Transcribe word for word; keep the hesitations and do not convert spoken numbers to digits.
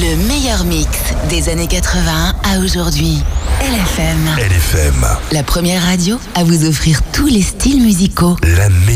Le meilleur mix des années quatre-vingts à aujourd'hui. L F M. L F M. La première radio à vous offrir tous les styles musicaux. La meilleure.